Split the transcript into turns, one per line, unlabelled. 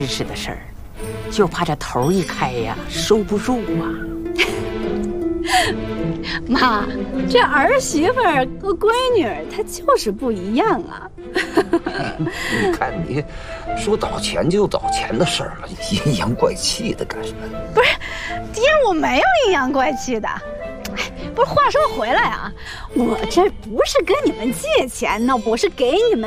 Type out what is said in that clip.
实的事儿，就怕这头一开呀，收不住啊。
妈，这儿媳妇儿和闺女她就是不一样啊。
你看你说倒钱就倒钱的事儿了，阴阳怪气的干什么？
不是，爹，我没有阴阳怪气的。哎，不是，话说回来啊，我这不是跟你们借钱呢，我是给你们